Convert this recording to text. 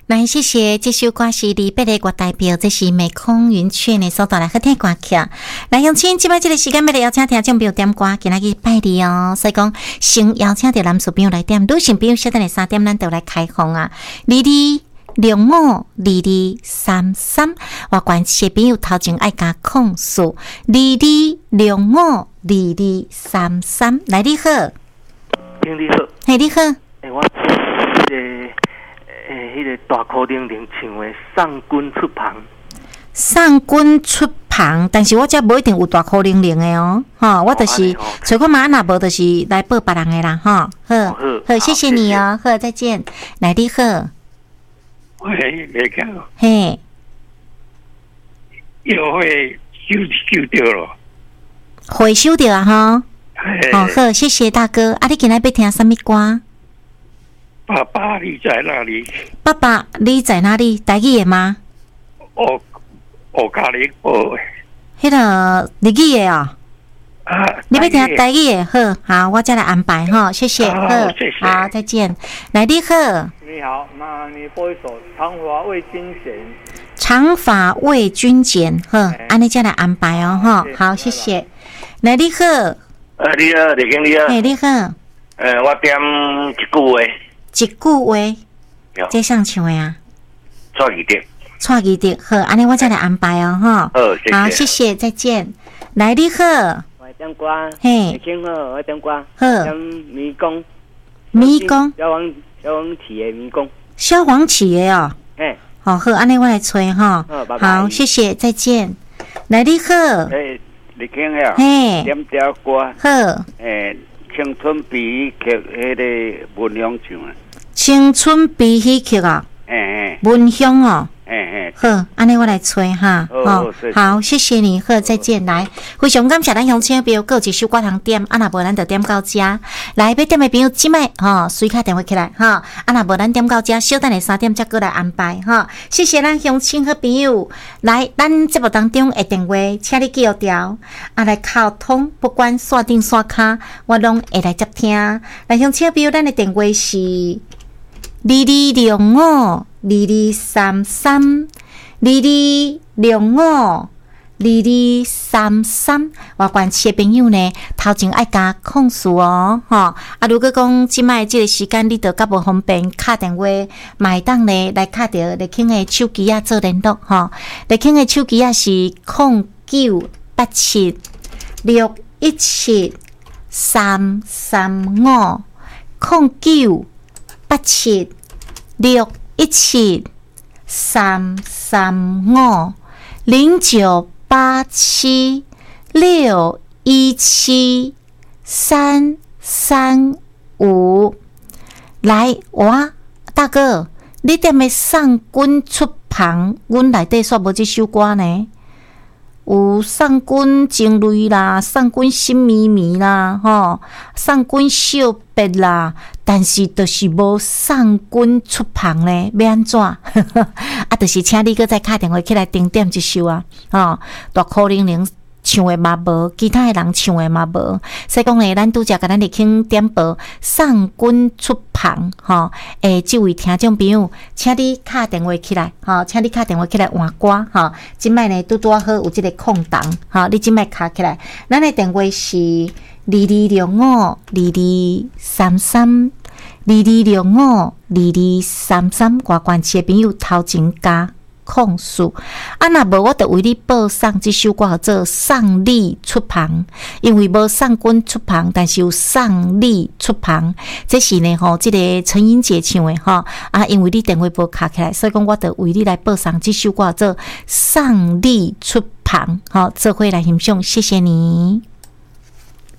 来，谢谢这首歌是离别的歌代表，这是美空云雀的所带来好听歌曲。来，乡亲，即摆这个时间要来邀请听众朋友点歌，今仔日拜日哦，所以讲先邀请到男士朋友来点，女性朋友稍等下3点，咱就来开放啊。22652233，我关系朋友头前爱加控诉22652233，来你好， 兄弟好， 嘿你好， 我迄个大口玲玲唱的上军出旁， 上军出旁，但是我这无一定有大口零零的哦，哈，我就是找看嘛，若无就是来报别人的啦，哈，好，谢谢你哦，好，再见，来你好， 喂，没看， 嘿， 又会收掉了， 回收掉啊，哈，好，好，谢谢大哥，啊，你今仔要听什么歌？ 爸爸，你在哪里？ 爸爸，你在哪里？台语的吗？ 我家里迄个日语的哦。你要听台语的，好，我再来安排哈，谢谢， 谢谢， 好，再见。来，你好， 你好，那你播一首《长发为君剪》。 长发为君剪，安尼再来安排哦，哈，好，谢谢。来，你好， 你好，李经理啊， 嘿，你好， 我点一句话。 一句话，这上唱的啊？ 蔡依迪， 蔡依迪，好，安尼我再来安排哦，哈。好，谢谢，再见。来，你好， 我点歌， 嘿， 听好，我点歌， 点迷宫， 迷宫， 消防企的迷宫， 消防企的哦， 嘿， 好，安尼我来吹哈，好，谢谢，再见。来，你好， 李经理啊， 嘿， 点条歌， 好， 青春悲剧迄个文香唱啊。 青春悲喜剧啊，文香哦，好，安尼我来吹哈，好，谢谢你，好，再见，来，非常感谢咱乡亲朋友，各一首歌通点，若无咱就点到这，来要点的朋友即摆随卡电话起来哈，若无咱点到这，稍等下3点才过来安排哈，谢谢咱乡亲好朋友，来，咱节目当中的电话，请你记掉，来沟通，不管线顶线卡，我拢会来接听，来乡亲朋友，咱的电话是。22652233，我关切朋友呢，头前爱加控诉哦，如果讲即摆即个时间你都较无方便，打电话买当呢来打着立庆的手机啊做联络立庆的手机啊是0987617335，来，大哥，你点的上军出旁，阮内底煞无这首歌呢？有上军情泪啦，上军心咪咪啦，上军惜别啦，但是就是无上军出旁呢，要安怎？就是请你搁再打电话起来订点一首啊，大可玲玲唱的嘛无，其他的人唱的嘛无，所以讲呢，咱拄则甲咱立庆点播上军出旁，这位听众朋友，请你打电话起来，请你打电话起来换歌，即摆呢拄好有这个空档，你即摆打起来，咱的电话是22652233，22652233，我关切朋友头前加。控诉若无我就为你报上这首歌叫做上力出旁，因为无上军出旁，但是有上力出旁，这是呢这个陈英姐唱的因为你电话无卡起来，所以讲我就为你来报上这首歌叫做上力出旁，做伙来欣赏，谢谢你。